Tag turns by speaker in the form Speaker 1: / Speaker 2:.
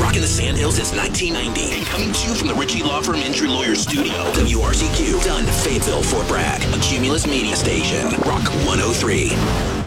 Speaker 1: rocking the Sandhills since 1990. And coming to you from the Ritchie Law Firm Injury Lawyers Studio. WRCQ, done Fayetteville, Fort Bragg. A Cumulus Media Station. Rock 103.